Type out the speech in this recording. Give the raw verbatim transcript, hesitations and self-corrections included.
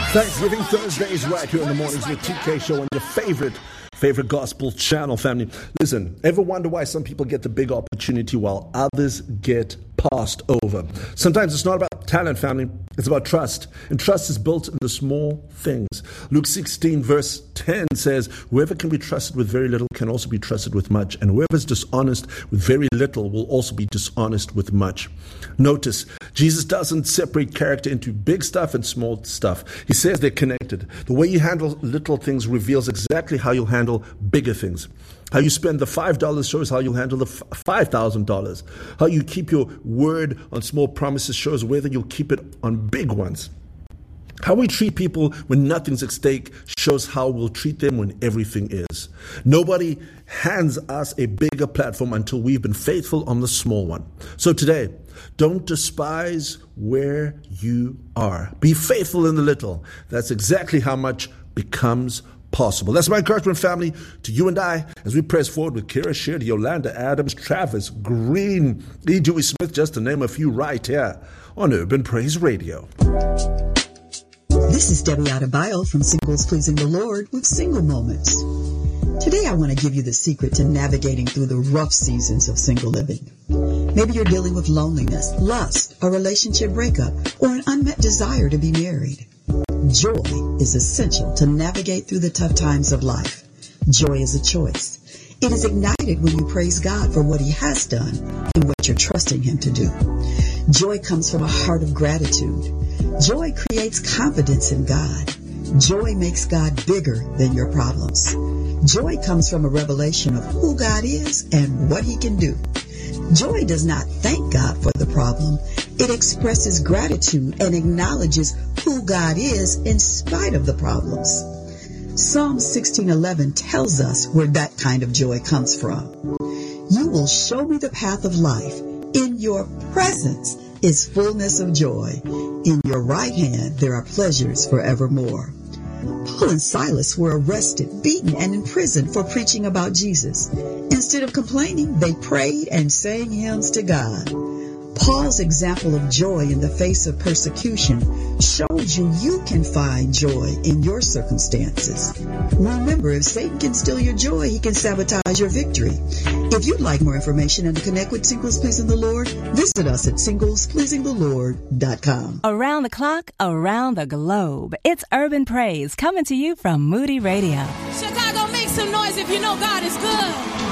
Thanksgiving Thursdays right here in the mornings with T K Show on your favorite, favorite gospel channel, family. Listen, ever wonder why some people get the big opportunity while others get passed over? Sometimes it's not about talent, family. It's about trust. And trust is built in the small things. Luke sixteen verse ten says, whoever can be trusted with very little can also be trusted with much. And whoever is dishonest with very little will also be dishonest with much. Notice, Jesus doesn't separate character into big stuff and small stuff. He says they're connected. The way you handle little things reveals exactly how you'll handle bigger things. How you spend the five dollars shows how you'll handle the five thousand dollars. How you keep your word on small promises shows whether you'll keep it on big ones. How we treat people when nothing's at stake shows how we'll treat them when everything is. Nobody hands us a bigger platform until we've been faithful on the small one. So today, don't despise where you are. Be faithful in the little. That's exactly how much becomes possible. That's my encouragement, family, to you and I as we press forward with Kira Sheard, Yolanda Adams, Travis Green, E. Dewey Smith, just to name a few right here on Urban Praise Radio. This is Debbie Adebayo from Singles Pleasing the Lord with Single Moments. Today I want to give you the secret to navigating through the rough seasons of single living. Maybe you're dealing with loneliness, lust, a relationship breakup, or an unmet desire to be married. Joy is essential to navigate through the tough times of life. Joy is a choice. It is ignited when you praise God for what He has done and what you're trusting Him to do. Joy comes from a heart of gratitude. Joy creates confidence in God. Joy makes God bigger than your problems. Joy comes from a revelation of who God is and what He can do. Joy does not thank God for the problem. It expresses gratitude and acknowledges who God is in spite of the problems. Psalm sixteen eleven tells us where that kind of joy comes from. You will show me the path of life. In your presence is fullness of joy. In your right hand there are pleasures forevermore. Paul and Silas were arrested, beaten, and imprisoned for preaching about Jesus. Instead of complaining, they prayed and sang hymns to God. Paul's example of joy in the face of persecution shows you you can find joy in your circumstances. Remember, if Satan can steal your joy, he can sabotage your victory. If you'd like more information and to connect with Singles Pleasing the Lord, visit us at singles pleasing the lord dot com. Around the clock, around the globe, it's Urban Praise coming to you from Moody Radio. Chicago, make some noise if you know God is good.